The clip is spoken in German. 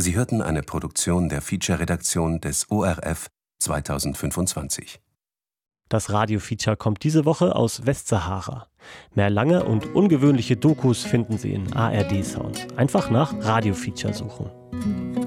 Sie hörten eine Produktion der Feature-Redaktion des ORF 2025. Das Radio-Feature kommt diese Woche aus Westsahara. Mehr lange und ungewöhnliche Dokus finden Sie in ARD Sound. Einfach nach Radio-Feature suchen.